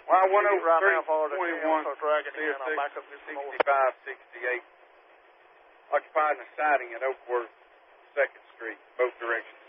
Well, I went over right now for the 321, so dragging in. I'll back up just some more. 65, 68. Occupying the siding at Oakworth 2nd Street, both directions